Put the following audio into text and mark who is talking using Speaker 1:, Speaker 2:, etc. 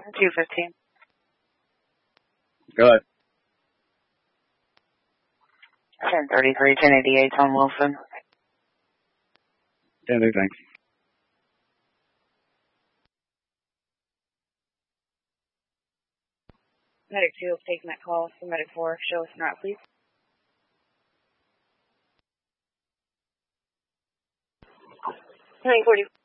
Speaker 1: 215.
Speaker 2: Go ahead.
Speaker 1: 1033, 1088 on Wilson.
Speaker 2: Yeah, thanks.
Speaker 3: Medic 2 will take that call for Medic 4. Show us an route, please. 940.